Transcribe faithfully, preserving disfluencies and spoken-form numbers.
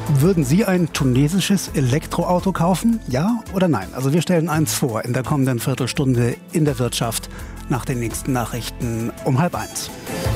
Würden Sie ein tunesisches Elektroauto kaufen? Ja oder nein? Also wir stellen eins vor in der kommenden Viertelstunde in der Wirtschaft nach den nächsten Nachrichten um halb eins.